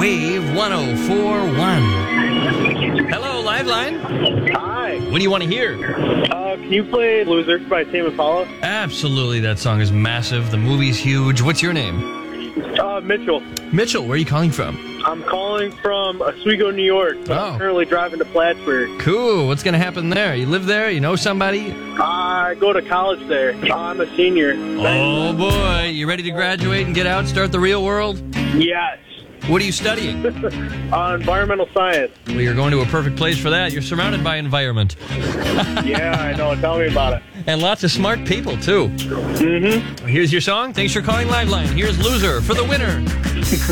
Wave 104.1. Hello, Liveline. Hi. What do you want to hear? Can you play Loser by Tame Impala? Absolutely. That song is massive. The movie's huge. What's your name? Mitchell. Mitchell, where are you calling from? I'm calling from Oswego, New York. But I'm currently driving to Plattsburgh. Cool. What's going to happen there? You live there? You know somebody? I go to college there. I'm a senior. Oh, boy. You ready to graduate and get out, start the real world? Yes. What are you studying? Environmental science. Well, you're going to a perfect place for that. You're surrounded by environment. Yeah, I know. Tell me about it. And lots of smart people, too. Mm-hmm. Here's your song. Thanks for calling Liveline. Here's Loser for the winner.